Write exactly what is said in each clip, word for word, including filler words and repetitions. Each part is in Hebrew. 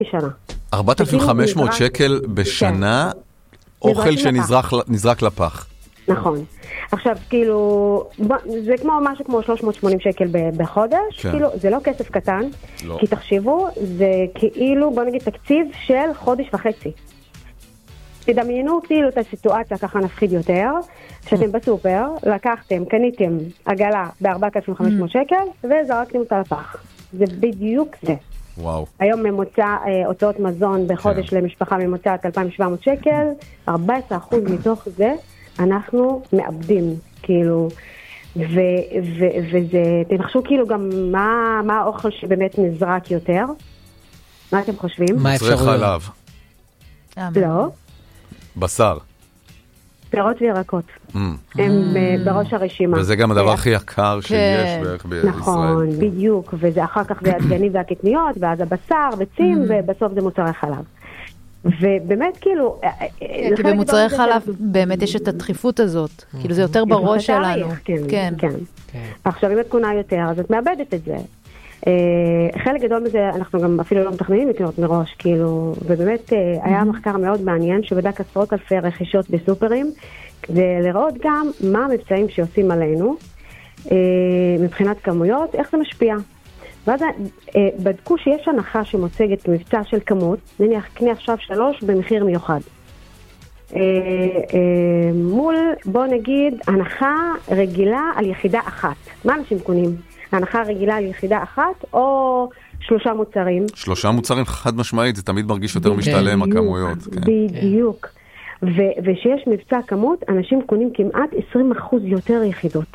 שנה. ארבעת אלפים וחמש מאות שקל בשנה, אוכל שנזרק לפח. נכון. עכשיו, כאילו, זה כמו משהו כמו שלוש מאות ושמונים שקל בחודש, כאילו, זה לא כסף קטן, כי תחשבו, זה כאילו, בוא נגיד, תקציב של חודש וחצי. תדמיינו כאילו את הסיטואציה, ככה נפחיד יותר, שאתם בסופר, לקחתם, קניתם עגלה ב-ארבעת אלפים וחמש מאות שקל, וזרקתם אותה לפח. זה בדיוק זה. וואו. היום ממוצע הוצאות מזון בחודש כן. למשפחה ממוצעת אלפיים ושבע מאות שקל, ארבעה עשר אחוז מתוך זה אנחנו מאבדים, כאילו, ו- ו- וזה, תנחשו כאילו גם מה, מה האוכל שבאמת נזרק יותר? מה אתם חושבים? מה אפשר חלב? לא. בשר. פירות וירקות. הם בראש הרשימה. וזה גם הדבר הכי יקר שיש בערך בישראל. נכון, בדיוק. וזה אחר כך זה הדגנים והקטניות, ואז הבשר וצים, ובסוף זה מוצרי חלב. ובאמת כאילו... כי במוצרי חלב באמת יש את הדחיפות הזאת. כאילו זה יותר בראש שלנו. כן, כן. עכשיו אם את קונה יותר, אז את מאבדת את זה. חלק גדול מזה אנחנו גם אפילו לא מתכננים לקנות מראש, כאילו, ובאמת היה מחקר מאוד מעניין שבדק עשרות אלפי רכישות בסופרים, כדי לראות גם מה המבצעים שעושים עלינו, מבחינת כמויות, איך זה משפיע. ואז בדקו שיש הנחה שמוצגת כמבצע של כמות, נניח קנה עכשיו שלוש במחיר מיוחד. מול, בוא נגיד, הנחה רגילה על יחידה אחת. מה אנשים קונים? הנחה רגילה על יחידה אחת או שלושה מוצרים? שלושה מוצרים חד משמעית, זה תמיד מרגיש יותר משתלם הכמויות. בדיוק. ושיש מבצע כמות, אנשים קונים כמעט עשרים אחוז יותר יחידות.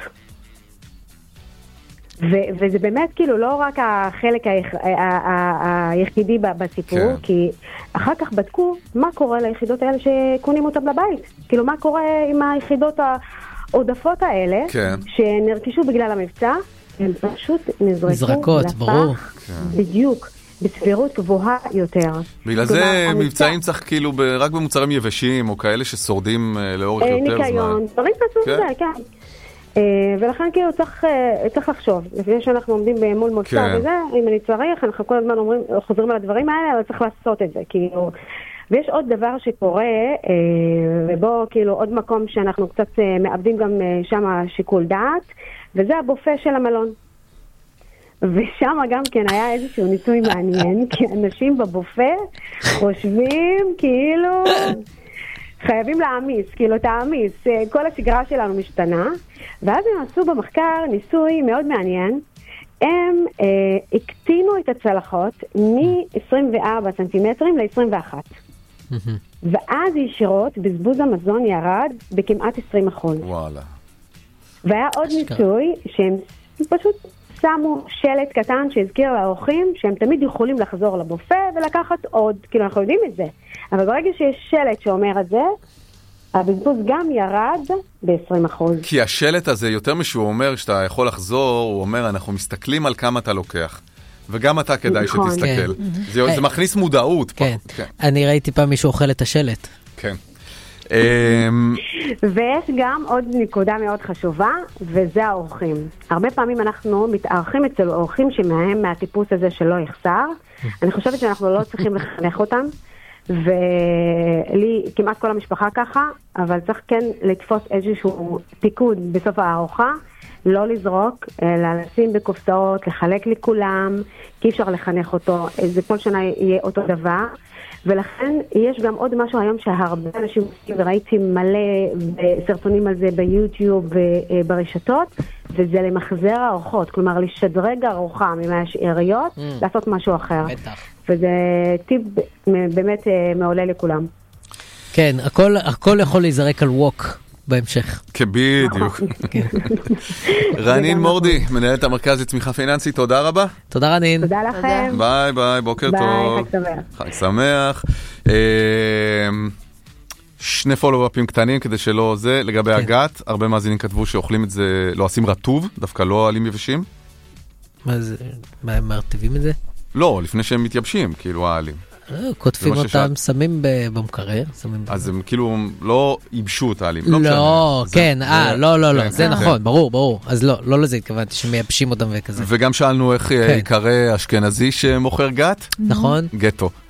וזה באמת כאילו לא רק החלק היחידי בסיפור, כי אחר כך בדקו מה קורה ליחידות האלה שקונים אותם בבית. כאילו מה קורה עם היחידות העודפות האלה, שנרכשו בגלל המבצע, הם פשוט נזרקו נזרקות, לפח, ברור. בדיוק, בסבירות גבוהה יותר. בגלל זה מבצעים צריך כאילו רק במוצרים יבשים, או כאלה ששורדים לאורך יותר זמן. ניקיון, דברים פסו זה, כן. ולכן כאילו צריך, צריך לחשוב, לפני שאנחנו עומדים מול מוצר וזה, אם אני צריך, אנחנו כל הזמן אומרים, חוזרים על הדברים האלה, אבל צריך לעשות את זה, כאילו. ויש עוד דבר שקורה, ובו כאילו עוד מקום שאנחנו קצת מאבדים גם שם שיקול דעת, וזה הבופה של המלון. ושם גם כן היה איזשהו ניסוי מעניין, כי אנשים בבופה חושבים כאילו חייבים להעמיס, כאילו תעמיס, כל השגרה שלנו משתנה, ואז הם עשו במחקר ניסוי מאוד מעניין, הם אה, הקטינו את הצלחות מ-עשרים וארבעה סנטימטרים ל-עשרים ואחת. ואז ישירות בזבוז המזון ירד בכמעט עשרים אחוז. וואלה. והיה עוד ניסוי שהם פשוט שמו שלט קטן שהזכיר לאורחים שהם תמיד יכולים לחזור לבופה ולקחת עוד, כאילו אנחנו יודעים את זה. אבל ברגע שיש שלט שאומר את זה, הבזבוז גם ירד ב-עשרים אחוז. כי השלט הזה יותר משהו אומר שאתה יכול לחזור, הוא אומר אנחנו מסתכלים על כמה אתה לוקח. וגם אתה כדאי שתסתכל. זה מכניס מודעות. אני ראיתי פעם מישהו אוכל את השלט. כן. ויש גם עוד נקודה מאוד חשובה, וזה האורחים. הרבה פעמים אנחנו מתארחים אצל אורחים שמהם מהטיפוס הזה שלא יחסר. אני חושבת שאנחנו לא צריכים לחנך אותם, ולי כמעט כל המשפחה ככה, אבל צריך כן לתפוס איזשהו פיקוד בסוף הארוחה, לא לזרוק, אלא לשים בקופסאות, לחלק לכולם, כי אפשר לחנך אותו, זה כל שנה יהיה אותו דבר, ולכן יש גם עוד משהו היום שהרבה אנשים עושים, וראיתי מלא סרטונים על זה ביוטיוב וברשתות, וזה למחזר הארוחות, כלומר לשדרג הארוחה מהשאריות, mm. לעשות משהו אחר. בטח. וזה טיפ באמת מעולה לכולם. כן, הכל, הכל יכול להיזרק על ווק בהמשך. כבדיוק. רנין מורדי, מנהלת המרכז לצמיחה פיננסית, תודה רבה. תודה רנין. תודה לכם. ביי ביי, בוקר טוב. ביי, חג שמח. חג שמח. שני פולו-אפים קטנים כדי שלא זה, לגבי הגת, הרבה מאזינים כתבו שאוכלים את זה, לא עושים רטוב, דווקא לא עלים יבשים. מה זה, מה הם מרטיבים את זה? לא, לפני שהם מתייבשים, כאילו העלים. כותבים אותם, שמים במקרר. אז הם כאילו לא ייבשו את העלים. לא, כן, אה, לא, לא, לא, זה נכון, ברור, ברור. אז לא, לא לזה התכוונתי, שמייבשים אותם וכזה. וגם שאלנו איך יקרא אשכנזי שמוכר גת. נכון. גטו.